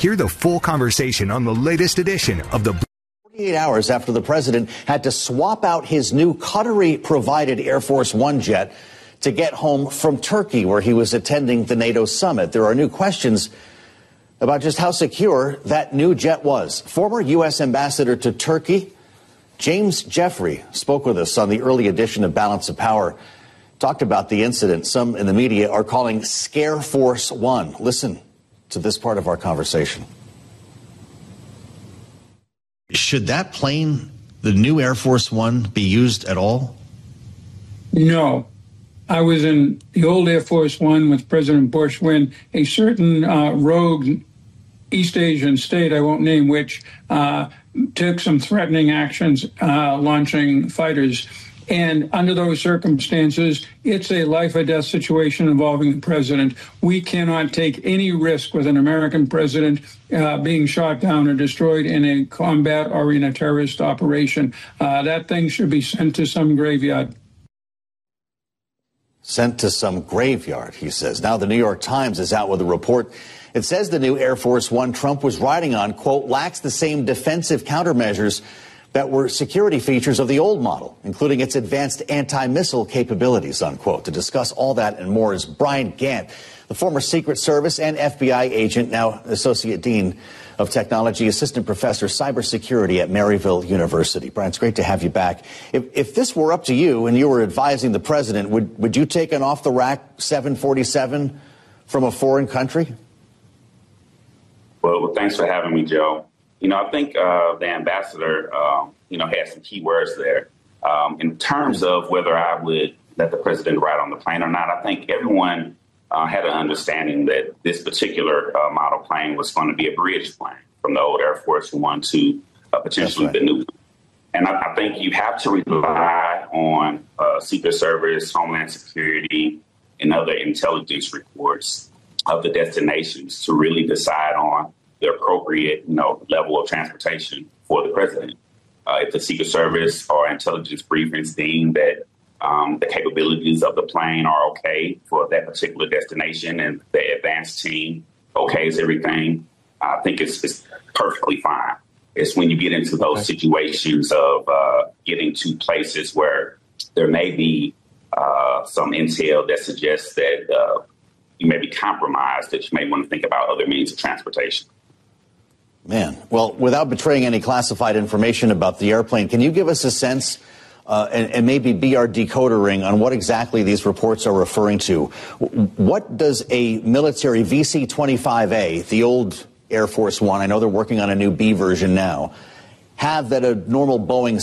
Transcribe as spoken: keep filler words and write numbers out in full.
Hear the full conversation on the latest edition of the forty-eight hours after the president had to swap out his new Qatari-provided Air Force One jet to get home from Turkey, where he was attending the NATO summit. There are new questions about just how secure that new jet was. Former U S Ambassador to Turkey, James Jeffrey, spoke with us on the early edition of Balance of Power, talked about the incident some in the media are calling Scare Force One. Listen to this part of our conversation. Should that plane, the new Air Force One, be used at all? No. I was in the old Air Force One with President Bush when a certain uh, rogue East Asian state, I won't name which, uh, took some threatening actions uh, launching fighters. And under those circumstances, it's a life or death situation involving the president. We cannot take any risk with an American president uh, being shot down or destroyed in a combat or in a terrorist operation. Uh, that thing should be sent to some graveyard. Sent to some graveyard, he says. Now the New York Times is out with a report. It says the new Air Force One Trump was riding on, quote, lacks the same defensive countermeasures that were security features of the old model, including its advanced anti-missile capabilities, unquote. To discuss all that and more is Brian Gant, the former Secret Service and F B I agent, now Associate Dean of Technology, Assistant Professor, Cybersecurity at Maryville University. Brian, it's great to have you back. If, if this were up to you and you were advising the president, would, would you take an off-the-rack seven forty-seven from a foreign country? Well, well, thanks for having me, Joe. You know, I think uh, the ambassador, uh, you know, had some key words there. Um, in terms of whether I would let the president ride on the plane or not, I think everyone uh, had an understanding that this particular uh, model plane was going to be a bridge plane from the old Air Force One to uh, potentially right. the new. And I, I think you have to rely on uh, Secret Service, Homeland Security, and other intelligence reports of the destinations to really decide on the appropriate, you know, level of transportation for the president. Uh, if the Secret Service or intelligence briefings deem that um, the capabilities of the plane are okay for that particular destination and the advanced team okays everything, I think it's, it's perfectly fine. It's when you get into those situations of uh, getting to places where there may be uh, some intel that suggests that uh, you may be compromised, that you may want to think about other means of transportation. Man, well, without betraying any classified information about the airplane, can you give us a sense uh, and, and maybe be our decoder ring on what exactly these reports are referring to? What does a military V C twenty-five A, the old Air Force One, I know they're working on a new B version now, have that a normal Boeing